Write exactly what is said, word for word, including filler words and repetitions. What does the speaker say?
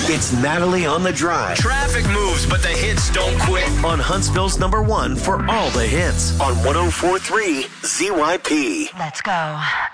It's Natalie on the Drive. Traffic moves, but the hits don't quit. On Huntsville's number one for all the hits on one oh four point three Z Y P. Let's go.